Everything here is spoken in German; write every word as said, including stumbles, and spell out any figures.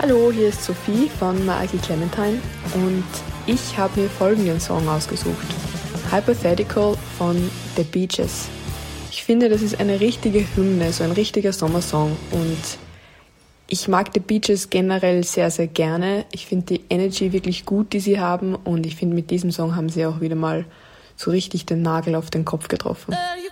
Hallo, hier ist Sophie von My Ugly Clementine und ich habe mir folgenden Song ausgesucht. Hypothetical von The Beaches. Ich finde, das ist eine richtige Hymne, so ein richtiger Sommersong und ich mag The Beaches generell sehr, sehr gerne. Ich finde die Energy wirklich gut, die sie haben und ich finde, mit diesem Song haben sie auch wieder mal so richtig den Nagel auf den Kopf getroffen.